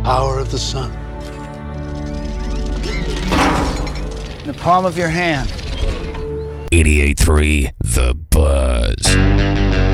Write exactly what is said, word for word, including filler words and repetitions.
power of the sun. In the palm of your hand. eighty-eight point three The